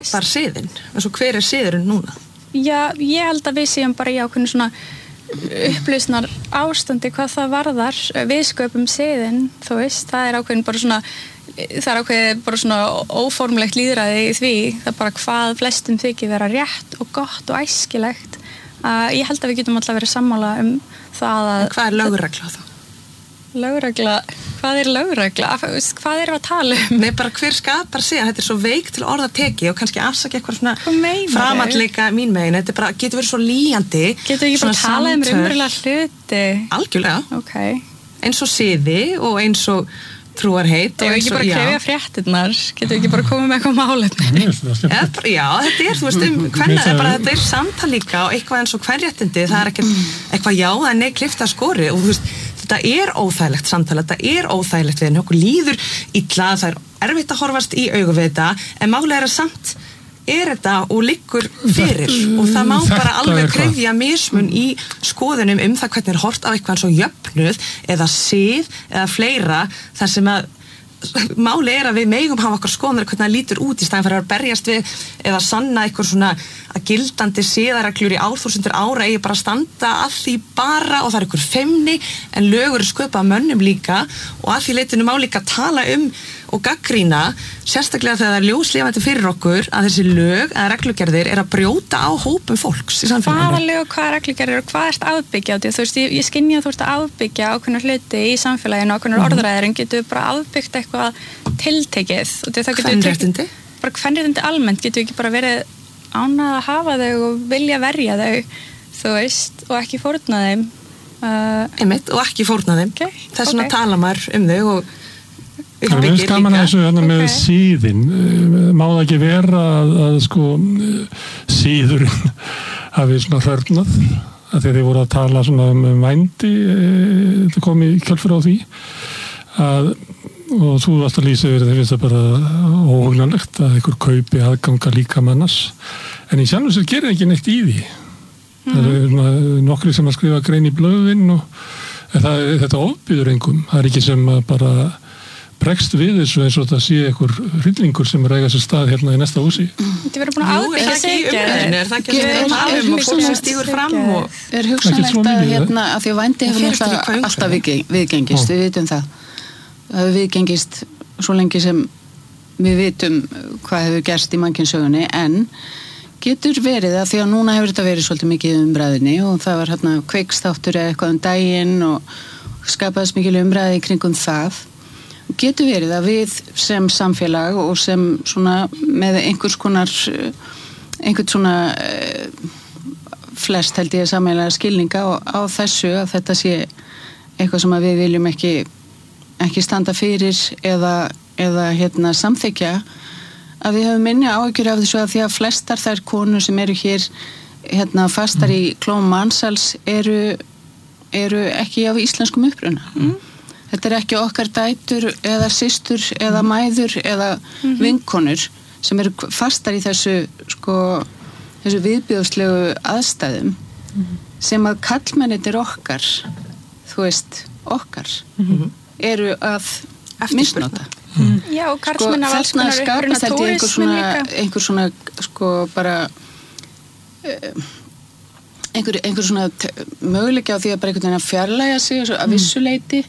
Bara siðin, eins og hver siðurinn núna? Já, ég held að við séum bara í ákveðinu svona upplausnar ástandi hvað það varðar. Við sköpum siðin, þú veist, það er ákveðin bara svona óformlegt lýðræði í því, það bara hvað flestum þykir vera rétt og gott og æskilegt. Ég held að við getum alltaf verið sammála það að... Hvað lögregla þá? Lögregla, hvað er lögregla? Hvað erum við að tala Nei, bara hver skapar sig, þetta svo veik til orða teki og kannski afsaki eitthvað svona framandleika mín megin, þetta bara getur verið svo lýjandi. Getur við ekki bara talað raunverulega hluti? Algjörlega. Okay. Eins og siði og eins og trúarheit. Þegar við ekki bara krefja fréttirnar, getur við ekki bara komið með eitthvað málefni? Já, þetta er, þú veist, þetta er samtal líka og eitthvað eins og kvenréttindi, það er eitthvað já, það er nei klippt að skori og þú veist, þetta er óþægilegt samtal, þetta er óþægilegt við henni, okkur líður illa, það er erfitt að horfast í augu við þetta, en málega samt þetta og liggur fyrir og það má bara alveg krefja mismun í skoðunum það hvernig er hort á eitthvað eins og jöfnuð eða sið eða fleira þar sem að máli að við megum hafa okkar skoðanir hvernig það lítur út í staðinn fyrir að berjast við eða sanna eitthvað svona að gildandi siðareglur í árþúsundir ára eigi bara að standa að því bara og það er einhver feimni en lög eru sköpað mönnum líka og að því leitinu má líka tala og gagnrýna sérstaklega þegar það er ljóslifandi fyrir okkur að þessi lög eða reglugerðir er að brjóta á hópum fólks í samfélaginu. Hvaða lög, hvaða reglugerðir og hvað ert afbyggja á því? Þú veist, ég skynja að þú ert að afbyggja ákveðna hluti í samfélaginu, ákveðnar orðræður en getur bara afbyggt eitthvað tiltekið. Kvenréttindi? Bara kvenréttindi almennt, getur ekki bara verið ánað að hafa þau og vilja verja þau, þú veist, og ekki fórna þeim. Einmitt, og ekki fórna þeim. Þess vegna tala maður þau og Það er skaman að þessu með síðin má það ekki vera að sko síðurinn hafi svona hörnað að þeir voru að tala svona vændi þetta kom í kjölfur á því og þú varst að lýsa yfir þeir finnst það bara óhugnanlegt að einhver kaupi aðganga líkamannars en í sjálfum sér gerir ekki neitt í því það eru nokkri sem að skrifa grein í blöðin og þetta ofbýður engum það er ekki sem að bara bregst við þessu eins og það sé einhver hryllingur sem er eiga sér stað hérna í næsta húsi. Þetta verður búin að ábyggja sig. Er það ekki að og fólk sem stígur fram og... Er hugsanlegt að hérna, að því að vændi hefur alltaf viðgengist, við vitum það. Það hefur viðgengist svo lengi sem við vitum hvað hefur gerst í mannkynssögunni, en getur verið að því að núna hefur þetta verið svolítið mikið umræðinni og það var hérna kveikstáttur eða eitthvað daginn og skapaðist mikil umræði í kringum það. Getur verið að við sem samfélag og sem svona með einhvern svona flest held ég sameiginlega skilninga á þessu að þetta sé eitthvað sem að við viljum ekki standa fyrir eða hérna samþykja að við höfum minni áhyggjur af þessu að því að flestar þær konur sem eru hér hérna fastar í klóm mansals eru ekki af íslenskum uppruna. Þetta er ekki okkar dætur eða systur eða mæður eða vinkonur sem eru fastar í þessu viðbjóðslegu aðstæðum sem að kallmennir okkar, þú veist, okkar eru að misnota. Já, og karlmenn af alls konar uppruna túrismin líka. Einhver svona bara einhver svona möguleiki á því að bara einhvern veginn að fjarlægja sig að vissu leyti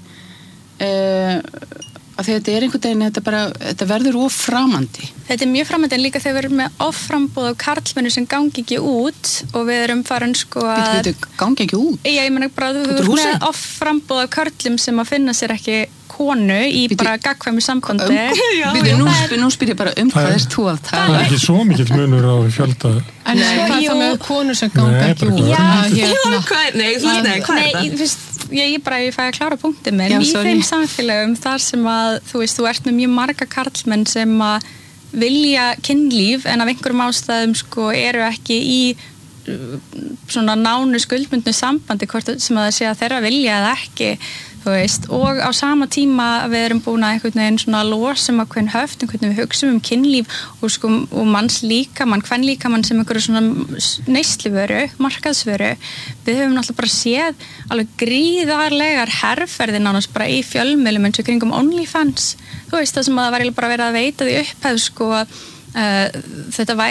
að þetta er einhvern veginn þetta verður of framandi. Þetta er mjög framandi en líka þegar við erum með offramboð á karlmennu sem gangi ekki út og við erum farin að gangi ekki út? Já, ég meina bara þú erum með offramboð á karlum sem að finna sér ekki konu í bara gagnkvæmu sambandi. Nú spyr ég bara hvað er þú að tala? Það er ekki svo mikill munur á fjölda. En hvað er það með konur sem ganga ekki út? Nei, hvað er það? Ég fæ að klára punktið minn í þeim samfélagum þar sem að þú veist, þú ert með mjög marga karlmenn sem að vilja kynlíf en af einhverjum ástæðum eru ekki í svona nánu skuldbundnu sambandi hvort sem að það sé að þeirra vilja eða ekki þú veist, og á sama tíma við erum búin að einhvern veginn svona losum ákveðin höftum, hvernig við hugsum kynlíf og manns líkamann, kvenlíkamann sem einhverju svona neysluvöru, markaðsvöru. Við höfum náttúrulega bara séð alveg gríðarlegar herferðir nánast bara í fjölmiðlum eins og kringum OnlyFans. Þú veist, það sem að það var bara verið að veita því upphæð Þetta